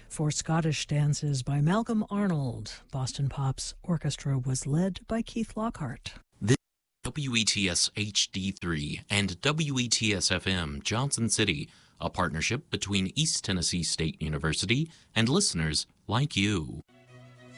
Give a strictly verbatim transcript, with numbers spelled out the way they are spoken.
for Scottish dances by Malcolm Arnold. Boston Pop's orchestra was led by Keith Lockhart. This is W E T S H D three and W E T S F M Johnson City, a partnership between East Tennessee State University and listeners like you.